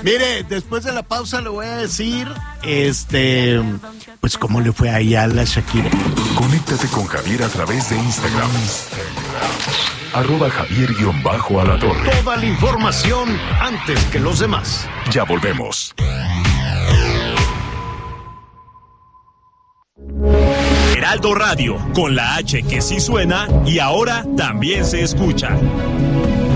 Mire, después de la pausa le voy a decir, pues cómo le fue ahí a la Shakira. Conéctate con Javier a través de Instagram. @Javier_Alatorre. Toda la información antes que los demás. Ya volvemos. Heraldo Radio, con la H que sí suena y ahora también se escucha.